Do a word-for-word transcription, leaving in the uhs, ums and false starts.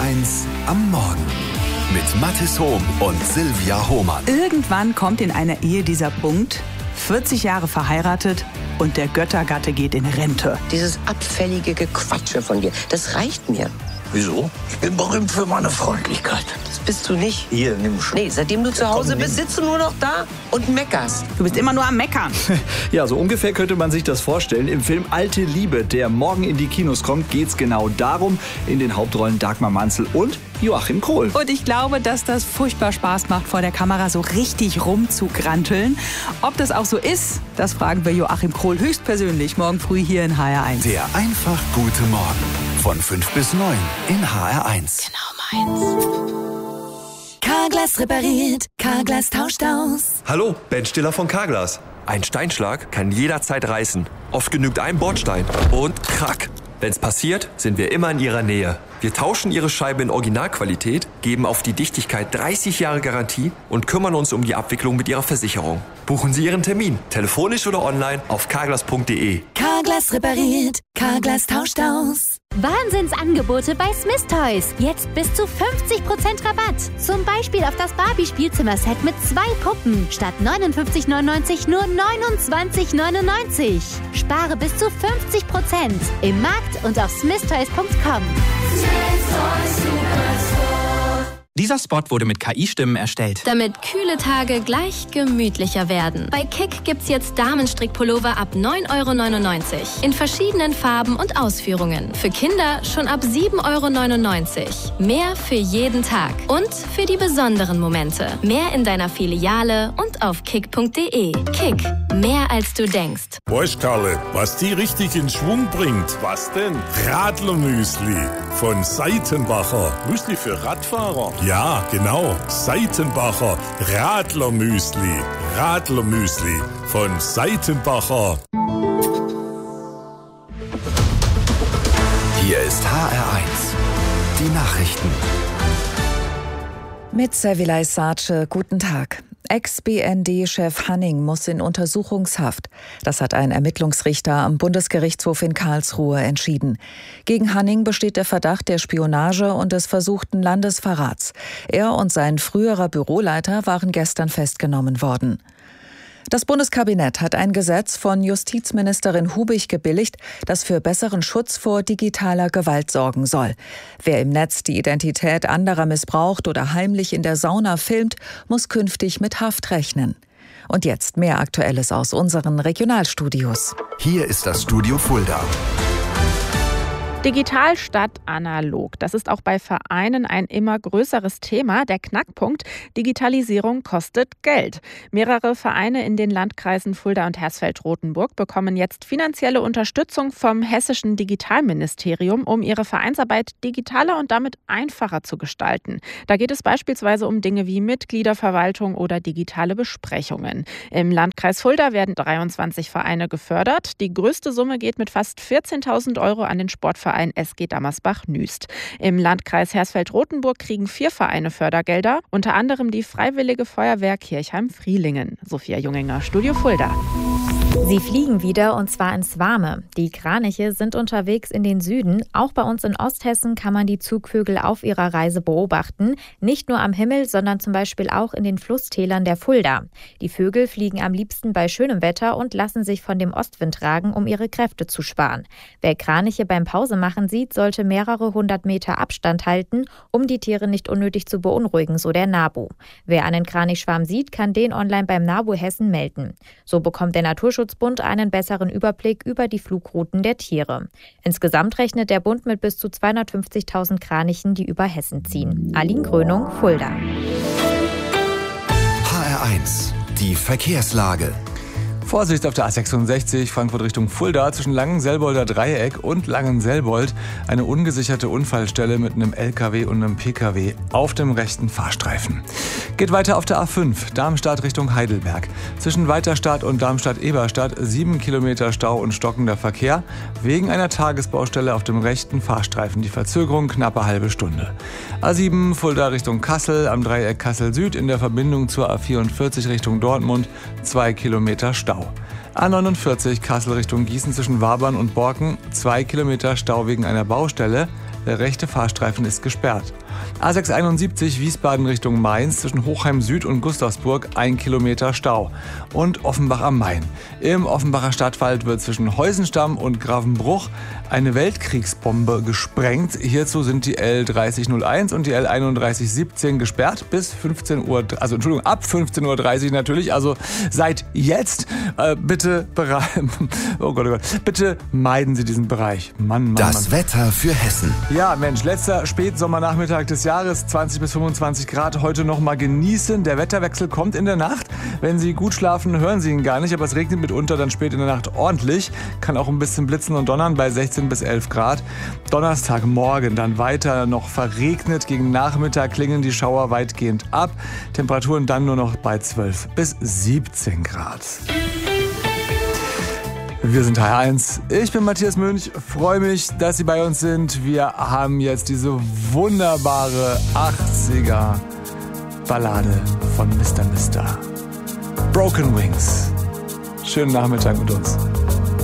eins am Morgen mit Mathis Hohm und Silvia Hohmann. Irgendwann kommt in einer Ehe dieser Punkt, vierzig Jahre verheiratet und der Göttergatte geht in Rente. Dieses abfällige Gequatsche von dir, das reicht mir. Wieso? Ich bin berühmt für meine Freundlichkeit. Das bist du nicht. Hier, nimm schon. Nee, seitdem du zu Hause bist, sitzt du nur noch da und meckerst. Du bist immer nur am Meckern. Ja, so ungefähr könnte man sich das vorstellen. Im Film Alte Liebe, der morgen in die Kinos kommt, geht's genau darum. In den Hauptrollen Dagmar Manzel und Joachim Krohl. Und ich glaube, dass das furchtbar Spaß macht, vor der Kamera so richtig rumzugranteln. Ob das auch so ist, das fragen wir Joachim Krohl höchstpersönlich morgen früh hier in H R eins. Der einfach gute Morgen. Von fünf bis neun in H R eins. Genau meins. Carglass repariert, Carglass tauscht aus. Hallo, Ben Stiller von Carglass. Ein Steinschlag kann jederzeit reißen. Oft genügt ein Bordstein und krack. Wenn's passiert, sind wir immer in Ihrer Nähe. Wir tauschen Ihre Scheibe in Originalqualität, geben auf die Dichtigkeit dreißig Jahre Garantie und kümmern uns um die Abwicklung mit Ihrer Versicherung. Buchen Sie Ihren Termin, telefonisch oder online auf carglass punkt de. Carglass repariert, Carglass tauscht aus. Wahnsinnsangebote bei Smith Toys. Jetzt bis zu fünfzig Prozent Rabatt. Zum Beispiel auf das Barbie-Spielzimmerset mit zwei Puppen. Statt neunundfünfzig neunundneunzig nur neunundzwanzig neunundneunzig. Spare bis zu fünfzig Prozent. Im Markt und auf smith toys punkt com. Dieser Spot wurde mit K I-Stimmen erstellt. Damit kühle Tage gleich gemütlicher werden. Bei Kick gibt's jetzt Damenstrickpullover ab neun Euro neunundneunzig. In verschiedenen Farben und Ausführungen. Für Kinder schon ab sieben Euro neunundneunzig. Mehr für jeden Tag. Und für die besonderen Momente. Mehr in deiner Filiale und auf kick punkt de. Kick. Mehr als du denkst. Weißt Karle, was die richtig in Schwung bringt? Was denn? Radlermüsli von Seitenbacher. Müsli für Radfahrer. Ja, genau. Seitenbacher Radlermüsli. Radlermüsli von Seitenbacher. Hier ist H R eins. Die Nachrichten. Mit Servilay Sace, guten Tag. Ex-B N D-Chef Hanning muss in Untersuchungshaft. Das hat ein Ermittlungsrichter am Bundesgerichtshof in Karlsruhe entschieden. Gegen Hanning besteht der Verdacht der Spionage und des versuchten Landesverrats. Er und sein früherer Büroleiter waren gestern festgenommen worden. Das Bundeskabinett hat ein Gesetz von Justizministerin Hubig gebilligt, das für besseren Schutz vor digitaler Gewalt sorgen soll. Wer im Netz die Identität anderer missbraucht oder heimlich in der Sauna filmt, muss künftig mit Haft rechnen. Und jetzt mehr Aktuelles aus unseren Regionalstudios. Hier ist das Studio Fulda. Digital statt analog. Das ist auch bei Vereinen ein immer größeres Thema. Der Knackpunkt: Digitalisierung kostet Geld. Mehrere Vereine in den Landkreisen Fulda und Hersfeld-Rotenburg bekommen jetzt finanzielle Unterstützung vom hessischen Digitalministerium, um ihre Vereinsarbeit digitaler und damit einfacher zu gestalten. Da geht es beispielsweise um Dinge wie Mitgliederverwaltung oder digitale Besprechungen. Im Landkreis Fulda werden dreiundzwanzig Vereine gefördert. Die größte Summe geht mit fast vierzehntausend Euro an den Sportverein S G Dammersbach-Nüst. Im Landkreis Hersfeld-Rotenburg kriegen vier Vereine Fördergelder, unter anderem die Freiwillige Feuerwehr Kirchheim-Frielingen. Sophia Junginger, Studio Fulda. Sie fliegen wieder, und zwar ins Warme. Die Kraniche sind unterwegs in den Süden. Auch bei uns in Osthessen kann man die Zugvögel auf ihrer Reise beobachten. Nicht nur am Himmel, sondern zum Beispiel auch in den Flusstälern der Fulda. Die Vögel fliegen am liebsten bei schönem Wetter und lassen sich von dem Ostwind tragen, um ihre Kräfte zu sparen. Wer Kraniche beim Pausemachen sieht, sollte mehrere hundert Meter Abstand halten, um die Tiere nicht unnötig zu beunruhigen, so der NABU. Wer einen Kranichschwarm sieht, kann den online beim NABU Hessen melden. So bekommt der Naturschutzbund einen besseren Überblick über die Flugrouten der Tiere. Insgesamt rechnet der Bund mit bis zu zweihundertfünfzigtausend Kranichen, die über Hessen ziehen. Aline Grönung, Fulda. H R eins. Die Verkehrslage. Vorsicht auf der A sechsundsechzig, Frankfurt Richtung Fulda, zwischen Langenselbolder Dreieck und Langenselbold. Eine ungesicherte Unfallstelle mit einem L K W und einem P K W auf dem rechten Fahrstreifen. Geht weiter auf der A fünf, Darmstadt Richtung Heidelberg. Zwischen Weiterstadt und Darmstadt-Eberstadt sieben Kilometer Stau und stockender Verkehr. Wegen einer Tagesbaustelle auf dem rechten Fahrstreifen. Die Verzögerung knappe halbe Stunde. A sieben, Fulda Richtung Kassel, am Dreieck Kassel Süd in der Verbindung zur A vierundvierzig Richtung Dortmund. Zwei Kilometer Stau. A neunundvierzig Kassel Richtung Gießen zwischen Wabern und Borken, zwei Kilometer Stau wegen einer Baustelle. Der rechte Fahrstreifen ist gesperrt. A sechshunderteinundsiebzig Wiesbaden Richtung Mainz zwischen Hochheim Süd und Gustavsburg ein Kilometer Stau. Und Offenbach am Main. Im Offenbacher Stadtwald wird zwischen Heusenstamm und Gravenbruch eine Weltkriegsbombe gesprengt. Hierzu sind die L dreißig null eins und die L einunddreißig siebzehn gesperrt bis fünfzehn Uhr, also Entschuldigung, ab fünfzehn Uhr dreißig natürlich. Also seit jetzt äh, bitte bereit. Oh Gott, oh Gott. Bitte meiden Sie diesen Bereich. Mann, Mann, Das Mann. Wetter für Hessen. Ja, Mensch, letzter Spätsommernachmittag des Jahres, zwanzig bis fünfundzwanzig Grad, heute noch mal genießen. Der Wetterwechsel kommt in der Nacht. Wenn Sie gut schlafen, hören Sie ihn gar nicht, aber es regnet mitunter dann spät in der Nacht ordentlich. Kann auch ein bisschen blitzen und donnern bei sechzehn bis elf Grad. Donnerstagmorgen dann weiter noch verregnet. Gegen Nachmittag klingen die Schauer weitgehend ab. Temperaturen dann nur noch bei zwölf bis siebzehn Grad. Wir sind H R eins. Ich bin Matthias Münch. Freue mich, dass Sie bei uns sind. Wir haben jetzt diese wunderbare achtziger Ballade von Mister Mister. Broken Wings. Schönen Nachmittag mit uns.